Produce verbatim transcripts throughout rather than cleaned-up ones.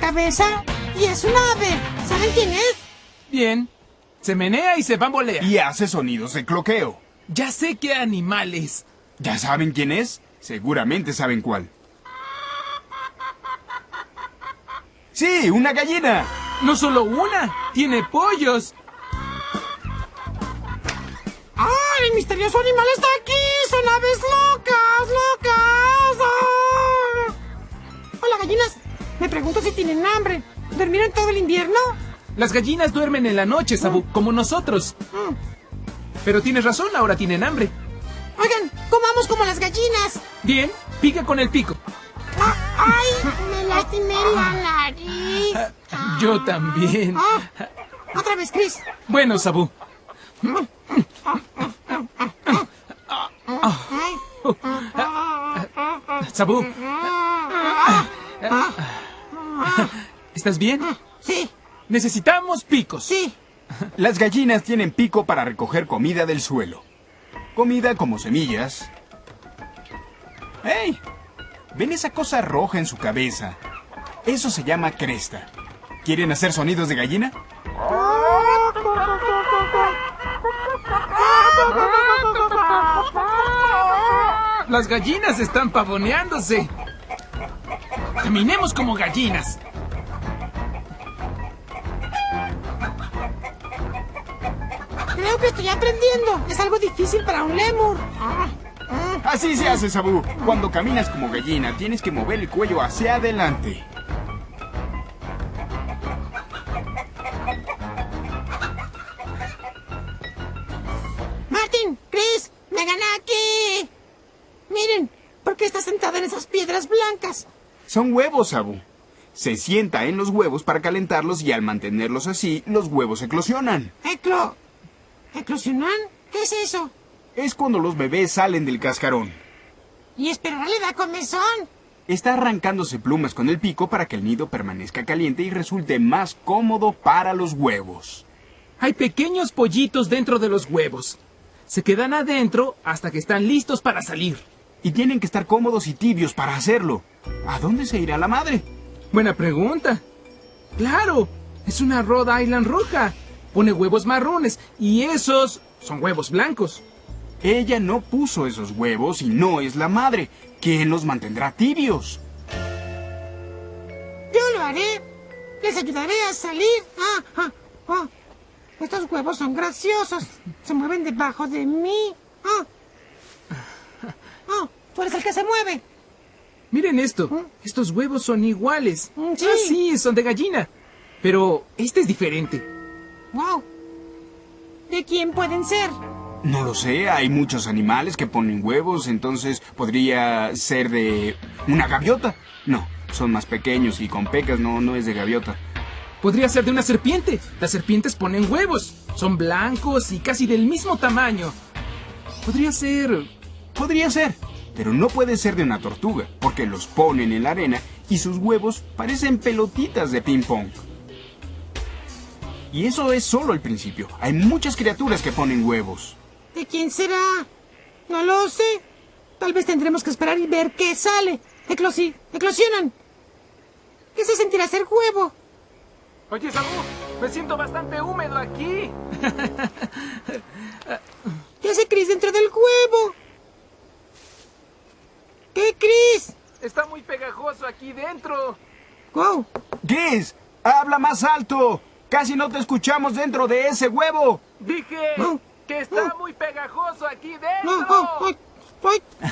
cabeza y es un ave. ¿Saben quién es? Bien. Se menea y se bambolea. Y hace sonidos de cloqueo. Ya sé qué animal es. ¿Ya saben quién es? Seguramente saben cuál. ¡Sí, una gallina! No solo una, tiene pollos. ¡Ay, el misterioso animal está aquí! ¡Son aves locas, locas! ¡Ah! Hola, gallinas. Me pregunto si tienen hambre. ¿Dormieron todo el invierno? Las gallinas duermen en la noche, Sabu, mm. como nosotros. Mm. Pero tienes razón, ahora tienen hambre. Oigan, comamos como las gallinas. Bien, pica con el pico. Ah, ¡ay! Me lastimé la nariz. Ah, yo también. Ah, otra vez, Chris. Bueno, Sabu. Sabu. ¿Estás bien? Sí. Necesitamos picos. Sí. Las gallinas tienen pico para recoger comida del suelo. Comida como semillas. ¡Hey! ¿Ven esa cosa roja en su cabeza? Eso se llama cresta. ¿Quieren hacer sonidos de gallina? Las gallinas están pavoneándose. Caminemos como gallinas. Creo que estoy aprendiendo. Es algo difícil para un lémur. Así se hace, Sabu. Cuando caminas como gallina, tienes que mover el cuello hacia adelante. Martin, Chris, me gané aquí. Miren, ¿por qué está sentada en esas piedras blancas? Son huevos, Sabu. Se sienta en los huevos para calentarlos y al mantenerlos así, los huevos eclosionan. ¿Eclo... eclosionan? ¿Qué es eso? Es cuando los bebés salen del cascarón. ¿Y esperar le da comezón? Está arrancándose plumas con el pico para que el nido permanezca caliente y resulte más cómodo para los huevos. Hay pequeños pollitos dentro de los huevos. Se quedan adentro hasta que están listos para salir. Y tienen que estar cómodos y tibios para hacerlo. ¿A dónde se irá la madre? Buena pregunta. ¡Claro! Es una Rhode Island roja. Pone huevos marrones y esos son huevos blancos. Ella no puso esos huevos y no es la madre. ¿Quién los mantendrá tibios? Yo lo haré. Les ayudaré a salir. Ah, ah, ah. Estos huevos son graciosos. Se mueven debajo de mí. Ah. Ah, tú eres el que se mueve. Miren esto. ¿Mm? Estos huevos son iguales. Sí. Ah, sí, son de gallina. Pero este es diferente. Wow. ¿De quién pueden ser? No lo sé, hay muchos animales que ponen huevos, entonces podría ser de una gaviota. No, son más pequeños y con pecas, no, no es de gaviota. Podría ser de una serpiente. Las serpientes ponen huevos. Son blancos y casi del mismo tamaño. Podría ser... Podría ser, pero no puede ser de una tortuga, porque los ponen en la arena y sus huevos parecen pelotitas de ping-pong. Y eso es solo el principio. Hay muchas criaturas que ponen huevos. ¿De quién será? No lo sé. Tal vez tendremos que esperar y ver qué sale. Eclosi, eclosionan. ¿Qué se sentirá ser huevo? Oye, Sabu, me siento bastante húmedo aquí. ¿Qué hace Chris dentro del huevo? ¿Qué, Chris? Está muy pegajoso aquí dentro. Wow. Chris, habla más alto. Casi no te escuchamos dentro de ese huevo. Dije no. que está no. muy pegajoso aquí dentro. No, oh, oh, oh.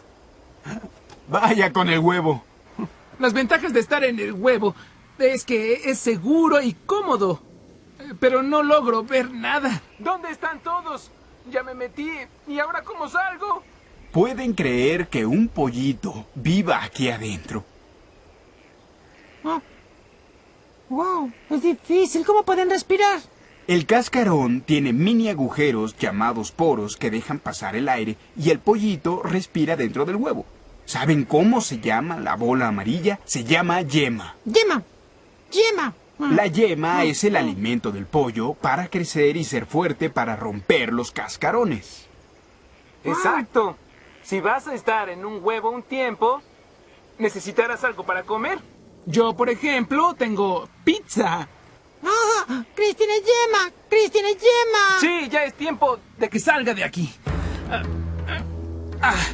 Vaya con el huevo. Las ventajas de estar en el huevo es que es seguro y cómodo. Pero no logro ver nada. ¿Dónde están todos? Ya me metí. ¿Y ahora cómo salgo? ¿Pueden creer que un pollito viva aquí adentro? Oh. Wow, es difícil. ¿Cómo pueden respirar? El cascarón tiene mini agujeros llamados poros que dejan pasar el aire y el pollito respira dentro del huevo. ¿Saben cómo se llama la bola amarilla? Se llama yema. Yema. Yema. La yema es el alimento del pollo para crecer y ser fuerte para romper los cascarones. Exacto. Si vas a estar en un huevo un tiempo, necesitarás algo para comer. Yo, por ejemplo, tengo pizza. ¡Ah! ¡Chris tiene yema! ¡Chris tiene yema! Sí, ya es tiempo de que salga de aquí. Ah, ah, ah.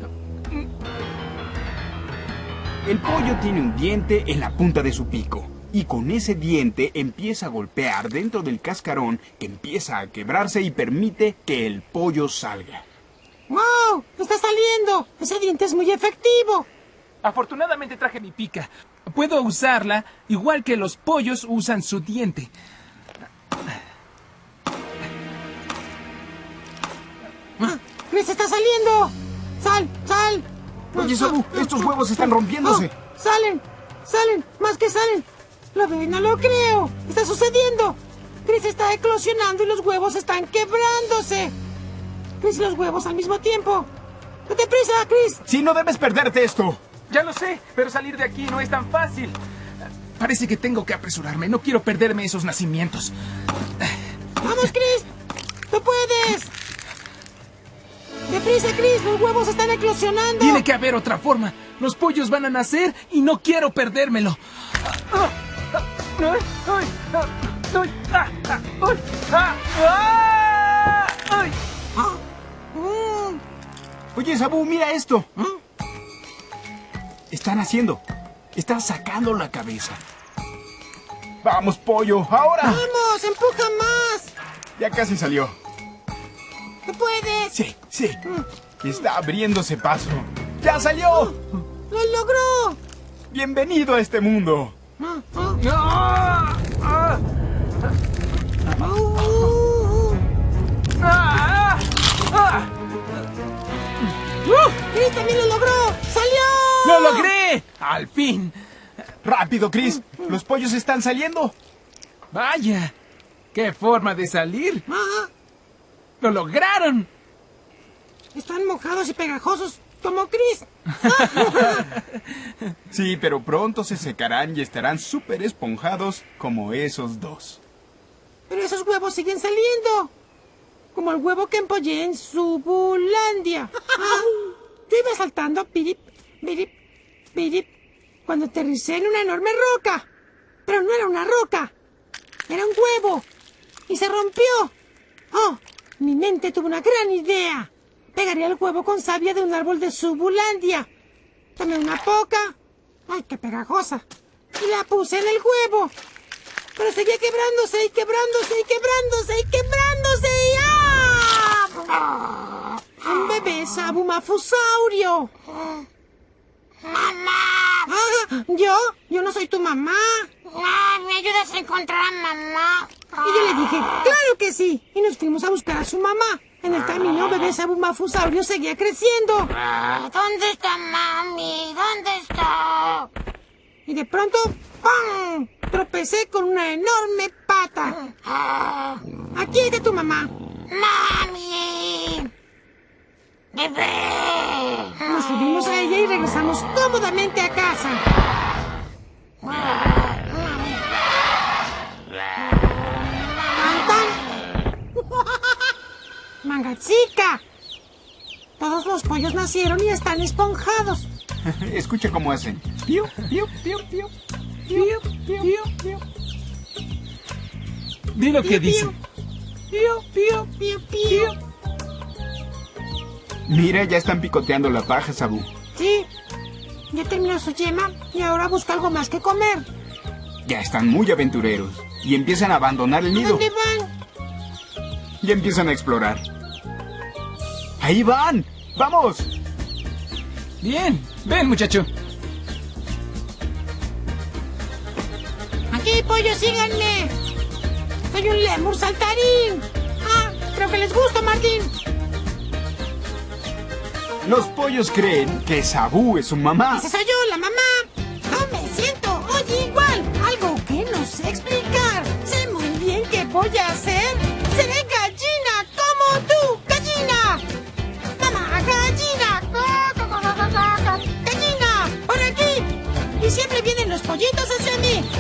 El pollo tiene un diente en la punta de su pico. Y con ese diente empieza a golpear dentro del cascarón que empieza a quebrarse y permite que el pollo salga. ¡Wow! ¡Está saliendo! ¡Ese diente es muy efectivo! Afortunadamente traje mi pica. Puedo usarla igual que los pollos usan su diente. ¡Ah! ¡Chris está saliendo! ¡Sal! ¡Sal! Oye, Sabu, estos huevos están rompiéndose. ¡Oh! ¡Salen! ¡Salen! ¡Más que salen! ¡Lo veo y no lo creo! ¡Está sucediendo! Chris está eclosionando y los huevos están quebrándose. Chris y los huevos al mismo tiempo. ¡Date prisa, Chris! Sí, no debes perderte esto. Ya lo sé, pero salir de aquí no es tan fácil. Parece que tengo que apresurarme. No quiero perderme esos nacimientos. ¡Vamos, Chris! ¡Tú puedes! ¡Deprisa, Chris! ¡Los huevos están eclosionando! Tiene que haber otra forma. Los pollos van a nacer y no quiero perdérmelo. ¡Ay! ¡Ay! ¡Ay! ¡Ay! ¡Ay! Ah. Mm. Oye, Sabu, mira esto. ¿Ah? Están haciendo. Están sacando la cabeza. Vamos, pollo, ahora. ¡Vamos! ¡Empuja más! Ya casi salió. ¡Tú puedes! Sí, sí. Está abriéndose paso. ¡Ya salió! ¡Lo logró! Bienvenido a este mundo. Ah, ah. ¡Ah! ¡Ah! Uh, uh, uh. ¡Ah! ¡Ah! ¡Chris también lo logró! ¡Salió! ¡Lo logré! ¡Al fin! Rápido, Chris. Los pollos están saliendo. ¡Vaya! ¡Qué forma de salir! Ah, ¡Lo lograron! están mojados y pegajosos como Chris. Sí, pero pronto se secarán y estarán súper esponjados como esos dos. Pero esos huevos siguen saliendo. Como el huevo que empollé en Subulandia. Ah, yo iba saltando, pirip, pirip, pirip, cuando aterricé en una enorme roca. Pero no era una roca. Era un huevo. Y se rompió. Oh, mi mente tuvo una gran idea. Pegaría el huevo con savia de un árbol de Subulandia. Tomé una poca. Ay, qué pegajosa. Y la puse en el huevo. Pero seguía quebrándose y quebrándose y quebrándose y quebrándose y ¡ah! Un bebé sabumafusaurio. ¡Mamá! Ah, ¿yo? Yo no soy tu mamá. Ah, ¿me ayudas a encontrar a mamá? Y yo le dije, claro que sí. Y nos fuimos a buscar a su mamá. En el camino, bebé sabumafusaurio seguía creciendo. ¿Dónde está mami? ¿Dónde está? Y de pronto, ¡pam! Tropecé con una enorme pata. Aquí está tu mamá. ¡Mami! ¡Bebé! Nos subimos a ella y regresamos cómodamente a casa. ¡Tan, tan! ¡Manga chica! Todos los pollos nacieron y están esponjados. Escucha cómo hacen. Piu, piu, piu, piu. Piu, piu, piu. Di lo que dice. Pío, pío, pío, pío. Mira, ya están picoteando la paja, Sabu. Sí, ya terminó su yema y ahora busca algo más que comer. Ya están muy aventureros y empiezan a abandonar el ¿A nido. dónde van? Y empiezan a explorar. ¡Ahí van! ¡Vamos! Bien, ven, muchacho. Aquí, pollo, síganme. Soy un lemur saltarín. Ah, creo que les gusta, Martín. Los pollos creen que Sabu es su mamá. Esa soy yo, la mamá. No me siento, oye, igual. Algo que no sé explicar. Sé muy bien qué voy a hacer. Seré gallina como tú, gallina. Mamá, gallina. Gallina, por aquí. Y siempre vienen los pollitos hacia mí.